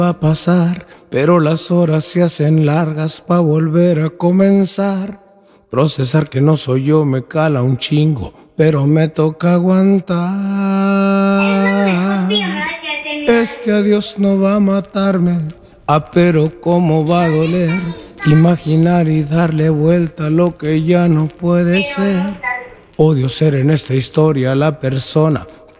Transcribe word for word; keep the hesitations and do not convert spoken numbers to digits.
va a pasar, pero las horas se hacen largas pa' volver a comenzar. Procesar que no soy yo me cala un chingo, pero me toca aguantar. Este adiós no va a matarme, ah, pero cómo va a doler imaginar y darle vuelta a lo que ya no puede ser. Odio ser en esta historia la persona